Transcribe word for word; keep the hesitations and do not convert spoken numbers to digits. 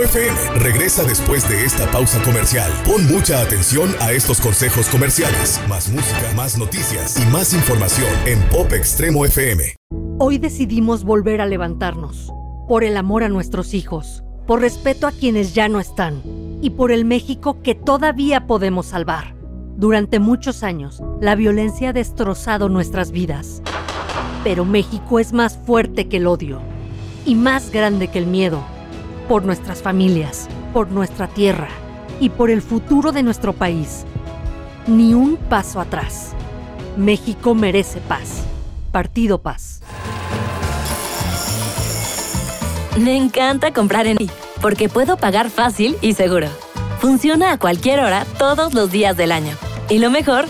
F M regresa después de esta pausa comercial. Pon mucha atención a estos consejos comerciales. Más música, más noticias y más información en Pop Extremo F M. Hoy decidimos volver a levantarnos. Por el amor a nuestros hijos, por respeto a quienes ya no están y por el México que todavía podemos salvar. Durante muchos años, la violencia ha destrozado nuestras vidas. Pero México es más fuerte que el odio y más grande que el miedo. Por nuestras familias, por nuestra tierra y por el futuro de nuestro país. Ni un paso atrás. México merece paz. Partido Paz. Me encanta comprar en Easy, porque puedo pagar fácil y seguro. Funciona a cualquier hora, todos los días del año. Y lo mejor